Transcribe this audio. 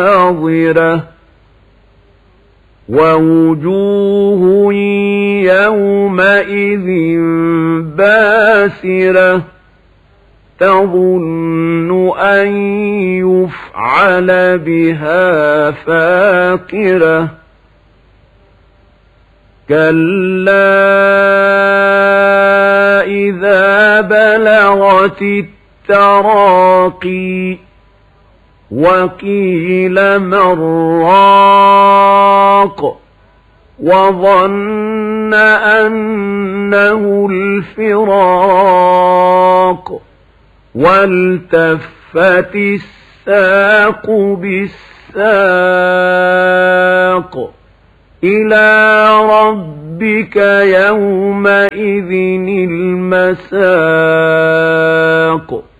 ناظرة ووجوه يومئذ باسرة تظن أن يفعل بها فاقرة كلا إذا بلغت التراقي وقيل من راق وظن أنه الفراق والتفت الساق بالساق إلى ربك يومئذ المساق